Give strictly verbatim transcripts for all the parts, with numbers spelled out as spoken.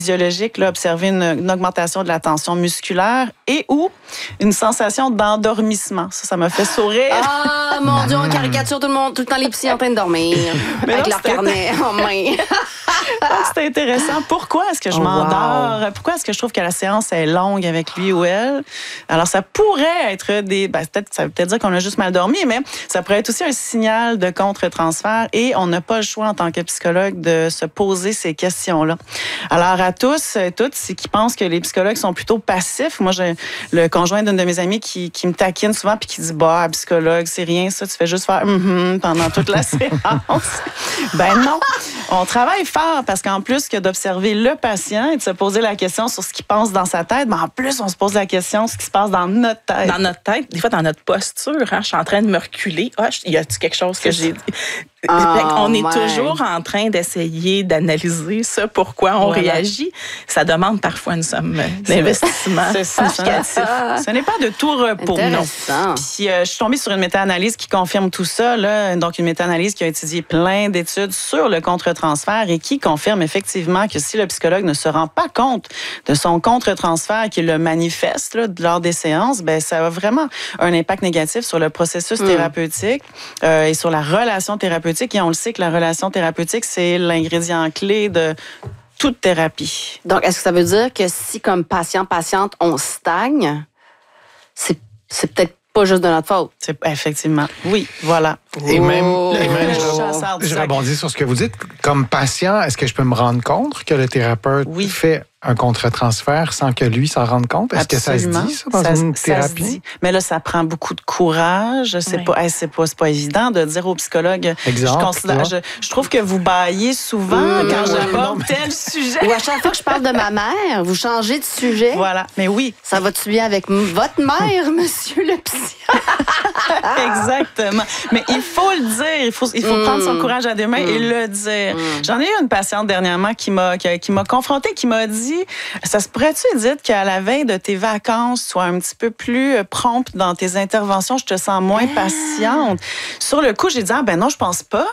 physiologique, là, observer une, une augmentation de la tension musculaire et ou une sensation d'endormissement. Ça, ça m'a fait sourire. Ah, mon Dieu, on caricature tout le monde, tout le temps les psys en train de dormir, Mais avec non, leur carnet en main. C'était intéressant. Pourquoi est-ce que je Oh, m'endors? Wow. Pourquoi est-ce que je trouve que la séance est longue avec lui ou elle? Alors, ça pourrait être des... Ben, peut-être, ça veut peut-être dire qu'on a juste mal dormi, mais ça pourrait être aussi un signal de contre-transfert et on n'a pas le choix en tant que psychologue de se poser ces questions-là. Alors, à tous et toutes, c'est qui pensent que les psychologues sont plutôt passifs. Moi, j'ai le conjoint d'une de mes amies qui, qui me taquine souvent puis qui dit, bah, psychologue, c'est rien ça, tu fais juste faire mm-hmm pendant toute la séance. Ben non, on travaille fort parce qu'en plus que d'observer le patient et de se poser la question sur ce qu'il pense dans sa tête, ben en plus, on se pose la question sur ce qui se passe dans notre tête. Dans notre tête, des fois dans notre posture, hein, je suis en train de me reculer. Ah, y a-t-il quelque chose que j'ai dit? Oh, on est ouais. toujours en train d'essayer d'analyser ça, pourquoi on voilà. réagit. Ça demande parfois une somme d'investissement. C'est ça. Ce n'est pas de tout repos, non. Puis euh, je suis tombée sur une méta-analyse qui confirme tout ça, là. Donc une méta-analyse qui a étudié plein d'études sur le contre-transfert et qui confirme effectivement que si le psychologue ne se rend pas compte de son contre-transfert et qu'il le manifeste là, lors des séances, ben ça a vraiment un impact négatif sur le processus mm. thérapeutique euh, et sur la relation thérapeutique. Et on le sait que la relation thérapeutique, c'est l'ingrédient clé de toute thérapie. Donc, est-ce que ça veut dire que si, comme patient-patiente, on stagne, c'est, c'est peut-être pas juste de notre faute? C'est, effectivement. Oui, voilà. Et même, oh. et même je, je rebondis sur ce que vous dites. Comme patient, est-ce que je peux me rendre compte que le thérapeute oui. fait un contre-transfert sans que lui s'en rende compte? Est-ce Absolument. que ça se dit, ça, dans ça, une ça thérapie? Se dit. Mais là, ça prend beaucoup de courage. C'est, oui. pas, c'est, pas, c'est pas évident de dire au psychologue... Exemple, je, considère, je, je trouve que vous baillez souvent mmh, quand oui, j'aborde oui, tel sujet. Ou à chaque fois que je parle de ma mère, vous changez de sujet. Voilà, mais oui. Ça va-tu bien avec votre mère, monsieur le psy? Exactement. Mais il faut le dire. Il faut, il faut mmh. prendre son courage à deux mains mmh. et le dire. Mmh. J'en ai eu une patiente dernièrement qui m'a, qui, qui m'a confrontée, qui m'a dit... Ça se pourrait-tu dire qu'à la veille de tes vacances, sois un petit peu plus prompte dans tes interventions, je te sens moins ah. patiente? Sur le coup, j'ai dit, ah ben non, je pense pas.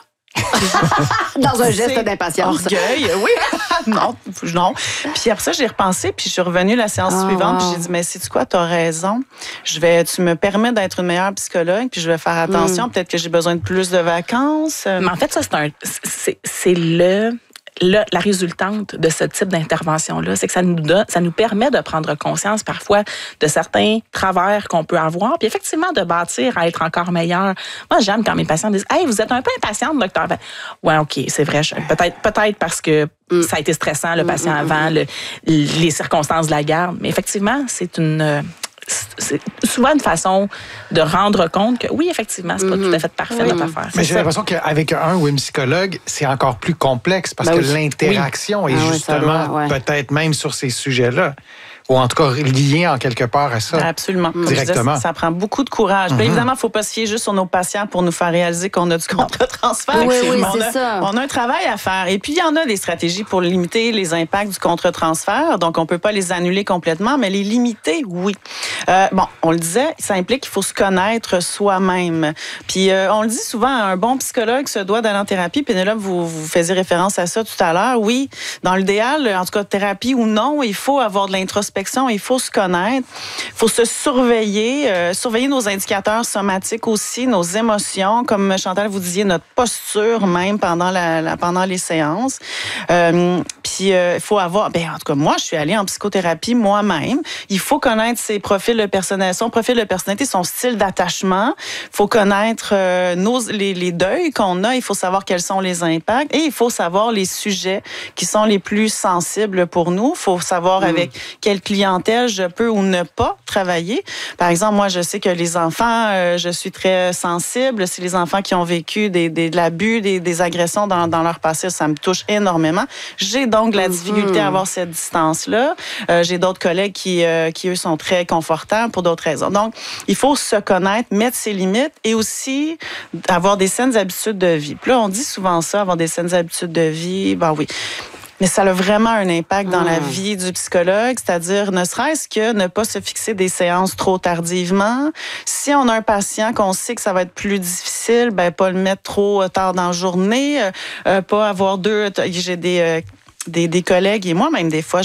Dans un geste d'impatience. Orgueil, oui. non, non. Puis après ça, j'ai repensé, puis je suis revenue la séance oh, suivante, wow. puis j'ai dit, mais sais-tu quoi, t'as raison. Je vais, tu me permets d'être une meilleure psychologue, puis je vais faire attention. Mm. Peut-être que j'ai besoin de plus de vacances. Mais en fait, ça, c'est un, c'est, c'est le... Le, la résultante de ce type d'intervention-là, c'est que ça nous donne, ça nous permet de prendre conscience parfois de certains travers qu'on peut avoir, puis effectivement de bâtir à être encore meilleur. Moi, j'aime quand mes patients disent « Hey, vous êtes un peu impatiente, docteur. » Ouais, OK, c'est vrai. Je, peut-être, peut-être parce que mm. ça a été stressant, le patient mm, avant, mm, le, les circonstances de la garde. Mais effectivement, c'est une... c'est souvent une façon de rendre compte que oui, effectivement, c'est pas mm-hmm. tout à fait parfait oui. notre affaire. Mais j'ai ça. l'impression qu'avec un ou une psychologue, c'est encore plus complexe parce ben que oui. l'interaction oui. est ah justement oui, ouais. peut-être même sur ces sujets-là. Ou en tout cas lié en quelque part à ça. Absolument. Directement. Disais, ça prend beaucoup de courage. Mm-hmm. Puis évidemment, il ne faut pas se fier juste sur nos patients pour nous faire réaliser qu'on a du contre-transfert. Oui, oui, on, c'est a, ça. on a un travail à faire. Et puis, il y en a des stratégies pour limiter les impacts du contre-transfert. Donc, on ne peut pas les annuler complètement, mais les limiter, oui. Euh, bon, on le disait, ça implique qu'il faut se connaître soi-même. Puis, euh, on le dit souvent, un bon psychologue se doit d'aller en thérapie. Pénélope, vous, vous faisiez référence à ça tout à l'heure. Oui, dans l'idéal, en tout cas, thérapie ou non, il faut avoir de l'introspection, il faut se connaître, il faut se surveiller, euh, surveiller nos indicateurs somatiques aussi, nos émotions, comme Chantal vous disiez, notre posture même pendant la, la pendant les séances. Euh, puis il euh, faut avoir, ben en tout cas moi je suis allée en psychothérapie moi-même. Il faut connaître ses profils de personnalité, son profil de personnalité, son style d'attachement. Il faut connaître euh, nos les, les deuils qu'on a. Il faut savoir quels sont les impacts et il faut savoir les sujets qui sont les plus sensibles pour nous. Il faut savoir mmh. avec quelle clientèle je peux ou ne pas travailler. Par exemple, moi, je sais que les enfants, euh, je suis très sensible. C'est les enfants qui ont vécu des, des, de l'abus, des, des agressions dans, dans leur passé. Ça me touche énormément. J'ai donc la difficulté mm-hmm. à avoir cette distance-là. Euh, j'ai d'autres collègues qui, euh, qui, eux, sont très confortables pour d'autres raisons. Donc, il faut se connaître, mettre ses limites et aussi avoir des saines habitudes de vie. Puis là, on dit souvent ça, avoir des saines habitudes de vie. Ben oui. Mais ça a vraiment un impact dans mmh. la vie du psychologue, c'est-à-dire ne serait-ce que ne pas se fixer des séances trop tardivement. Si on a un patient qu'on sait que ça va être plus difficile, ben pas le mettre trop tard dans la journée, euh, pas avoir deux... J'ai des... Euh, Des, des collègues et moi-même, des fois,